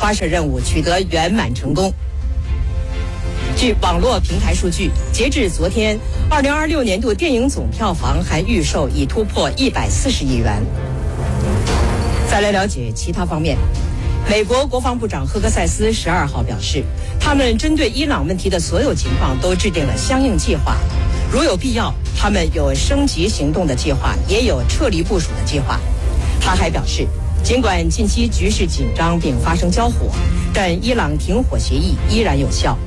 发射任务取得圆满成功。据网络平台数据，截至昨天，2026年度电影总票房还预售已突破140亿元。再来了解其他方面。美国国防部长赫克塞斯12号表示，他们针对伊朗问题的所有情况都制定了相应计划，如有必要，他们有升级行动的计划，也有撤离部署的计划。他还表示，尽管近期局势紧张并发生交火，但伊朗停火协议依然有效。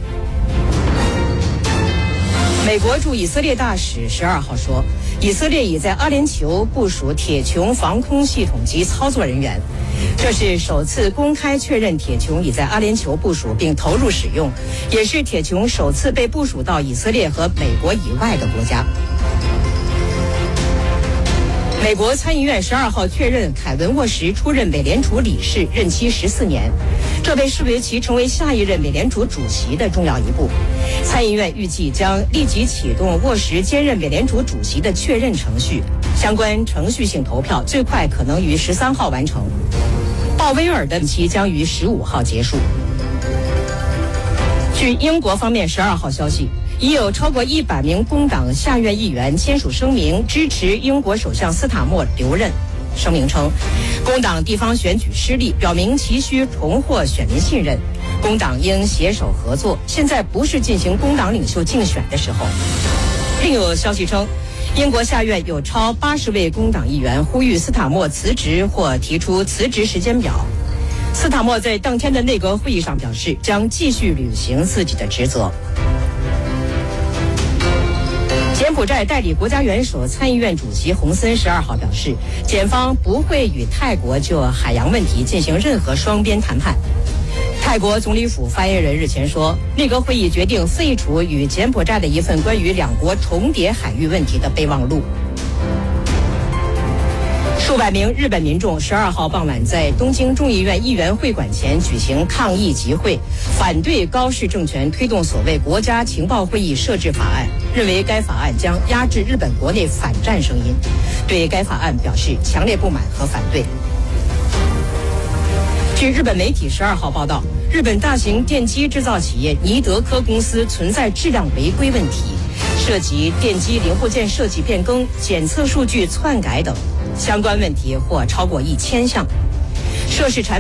美国驻以色列大使12号说，以色列已在阿联酋部署铁穹防空系统及操作人员，这是首次公开确认铁穹已在阿联酋部署并投入使用，也是铁穹首次被部署到以色列和美国以外的国家。美国参议院12号确认凯文·沃什出任美联储理事，任期14年，这被视为其成为下一任美联储主席的重要一步。参议院预计将立即启动沃什兼任美联储主席的确认程序，相关程序性投票最快可能于13号完成。鲍威尔的任期将于15号结束。据英国方面12号消息，已有超过100名工党下院议员签署声明，支持英国首相斯塔默留任。声明称，工党地方选举失利，表明其需重获选民信任，工党应携手合作，现在不是进行工党领袖竞选的时候。另有消息称，英国下院有超80位工党议员呼吁斯塔默辞职或提出辞职时间表。斯塔默在当天的内阁会议上表示，将继续履行自己的职责。柬埔寨代理国家元首、参议院主席洪森12号表示，检方不会与泰国就海洋问题进行任何双边谈判。泰国总理府发言人日前说，内阁会议决定废除与柬埔寨的一份关于两国重叠海域问题的备忘录。数百名日本民众12号傍晚在东京众议院议员会馆前举行抗议集会，反对高市政权推动所谓国家情报会议设置法案，认为该法案将压制日本国内反战声音，对该法案表示强烈不满和反对。据日本媒体12号报道，日本大型电机制造企业尼德科公司存在质量违规问题，涉及电机零部件设计变更、检测数据篡改等，相关问题或超过1000项。涉事产